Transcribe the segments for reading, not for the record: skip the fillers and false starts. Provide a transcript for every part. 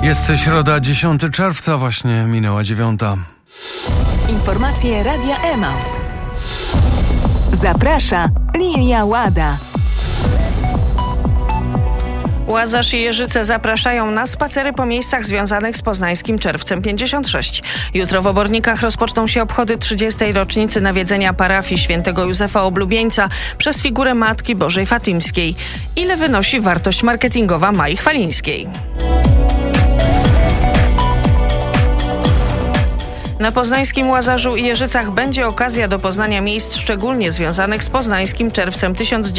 Jest środa, 10 czerwca, właśnie minęła 9. Informacje Radia Emaus. Zaprasza Lilia Łada. Łazarz i Jeżyce zapraszają na spacery po miejscach związanych z poznańskim Czerwcem 56. Jutro w Obornikach rozpoczną się obchody 30. rocznicy nawiedzenia parafii świętego Józefa Oblubieńca przez figurę Matki Bożej Fatimskiej. Ile wynosi wartość marketingowa Mai Chwalińskiej? Na poznańskim Łazarzu i Jeżycach będzie okazja do poznania miejsc szczególnie związanych z poznańskim Czerwcem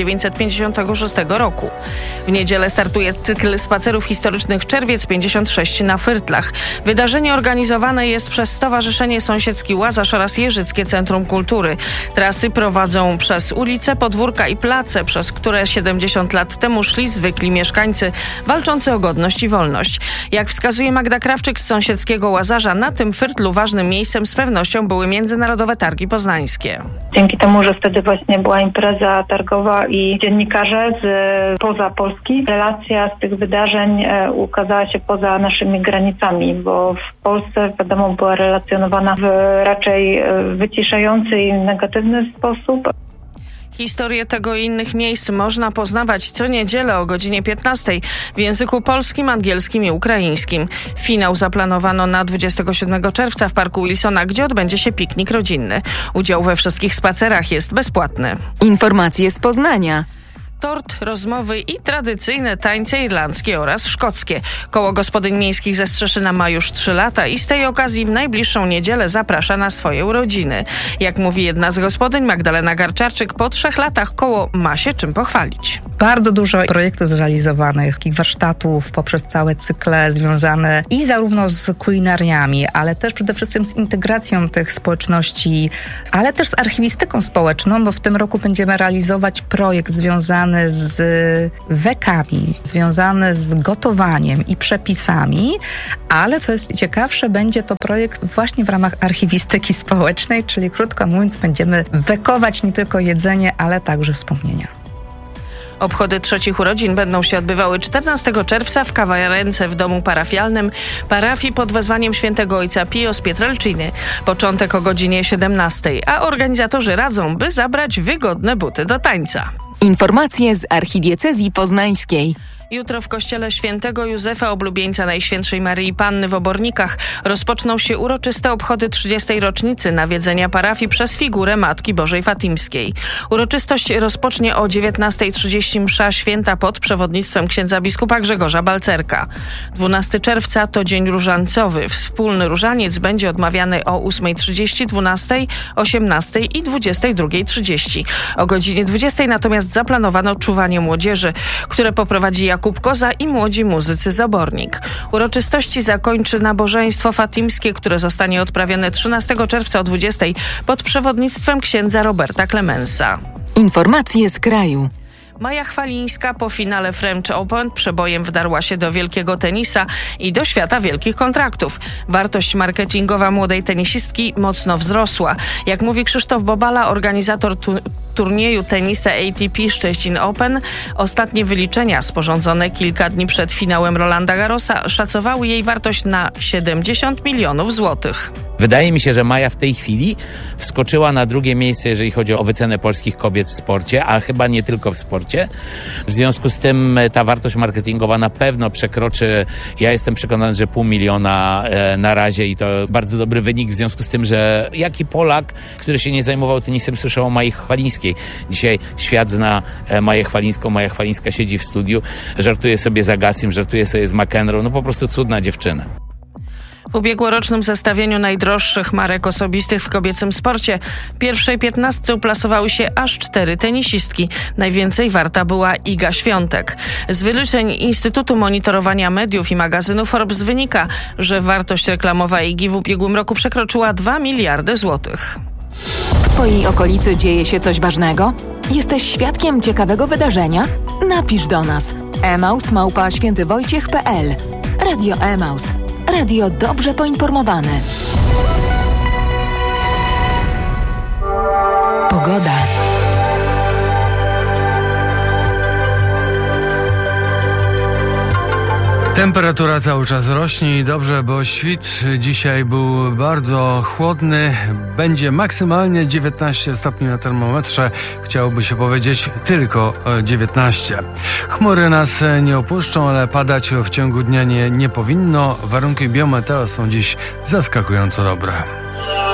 1956 roku. W niedzielę startuje cykl spacerów historycznych Czerwiec 56 na Fyrtlach. Wydarzenie organizowane jest przez Stowarzyszenie Sąsiedzki Łazarz oraz Jeżyckie Centrum Kultury. Trasy prowadzą przez ulice, podwórka i place, przez które 70 lat temu szli zwykli mieszkańcy walczący o godność i wolność. Jak wskazuje Magda Krawczyk z Sąsiedzkiego Łazarza, na tym Fyrtlu ważnym miejscem z pewnością były Międzynarodowe Targi Poznańskie. Dzięki temu, że wtedy właśnie była impreza targowa i dziennikarze poza Polski, relacja z tych wydarzeń ukazała się poza naszymi granicami, bo w Polsce, wiadomo, była relacjonowana w raczej wyciszający i negatywny sposób. Historię tego i innych miejsc można poznawać co niedzielę o godzinie 15 w języku polskim, angielskim i ukraińskim. Finał zaplanowano na 27 czerwca w Parku Wilsona, gdzie odbędzie się piknik rodzinny. Udział we wszystkich spacerach jest bezpłatny. Informacje z Poznania. Tort, rozmowy i tradycyjne tańce irlandzkie oraz szkockie. Koło Gospodyń Miejskich ze Strzeszyna ma już 3 lata i z tej okazji w najbliższą niedzielę zaprasza na swoje urodziny. Jak mówi jedna z gospodyń, Magdalena Garczarczyk, po 3 latach koło ma się czym pochwalić. Bardzo dużo projektów zrealizowanych, takich warsztatów poprzez całe cykle związane i zarówno z kulinariami, ale też przede wszystkim z integracją tych społeczności, ale też z archiwistyką społeczną, bo w tym roku będziemy realizować projekt związany z wekami, związany z gotowaniem i przepisami, ale co jest ciekawsze, będzie to projekt właśnie w ramach archiwistyki społecznej, czyli krótko mówiąc będziemy wekować nie tylko jedzenie, ale także wspomnienia. Obchody 3 urodzin będą się odbywały 14 czerwca w kawiarence w domu parafialnym parafii pod wezwaniem świętego ojca Pio z Pietrelciny. Początek o godzinie 17, a organizatorzy radzą, by zabrać wygodne buty do tańca. Informacje z archidiecezji poznańskiej. Jutro w kościele świętego Józefa Oblubieńca Najświętszej Maryi Panny w Obornikach rozpoczną się uroczyste obchody 30. rocznicy nawiedzenia parafii przez figurę Matki Bożej Fatimskiej. Uroczystość rozpocznie o 19:30 msza święta pod przewodnictwem księdza biskupa Grzegorza Balcerka. 12 czerwca to dzień różańcowy. Wspólny różaniec będzie odmawiany o 8:30, 12:00, 18:00 i 22:30. O godzinie 20:00 natomiast zaplanowano czuwanie młodzieży, które poprowadzi Jakub Koza i młodzi muzycy z Obornik. Uroczystości zakończy nabożeństwo fatimskie, które zostanie odprawione 13 czerwca o 20:00 pod przewodnictwem księdza Roberta Clemensa. Informacje z kraju. Maja Chwalińska po finale French Open przebojem wdarła się do wielkiego tenisa i do świata wielkich kontraktów. Wartość marketingowa młodej tenisistki mocno wzrosła. Jak mówi Krzysztof Bobala, organizator turnieju tenisa ATP Szczecin Open, ostatnie wyliczenia sporządzone kilka dni przed finałem Rolanda Garrosa szacowały jej wartość na 70 milionów złotych. Wydaje mi się, że Maja w tej chwili wskoczyła na drugie miejsce, jeżeli chodzi o wycenę polskich kobiet w sporcie, a chyba nie tylko w sporcie. W związku z tym ta wartość marketingowa na pewno przekroczy, ja jestem przekonany, że 500 000 na razie i to bardzo dobry wynik w związku z tym, że jaki Polak, który się nie zajmował tenisem, słyszał o Mai Chwalińskiej. Dzisiaj świat zna Maję Chwalińską, Maja Chwalińska siedzi w studiu, żartuje sobie z Agassiem, żartuje sobie z McEnroe, no po prostu cudna dziewczyna. W ubiegłorocznym zestawieniu najdroższych marek osobistych w kobiecym sporcie w pierwszej 15 uplasowały się aż 4 tenisistki. Najwięcej warta była Iga Świątek. Z wyliczeń Instytutu Monitorowania Mediów i magazynu Forbes wynika, że wartość reklamowa Igi w ubiegłym roku przekroczyła 2 miliardy złotych. W Twojej okolicy dzieje się coś ważnego? Jesteś świadkiem ciekawego wydarzenia? Napisz do nas. emaus@świętywojciech.pl. Radio Emaus. Radio dobrze poinformowane. Pogoda. Temperatura cały czas rośnie i dobrze, bo świt dzisiaj był bardzo chłodny. Będzie maksymalnie 19 stopni na termometrze. Chciałoby się powiedzieć tylko 19. Chmury nas nie opuszczą, ale padać w ciągu dnia nie powinno. Warunki biometeo są dziś zaskakująco dobre.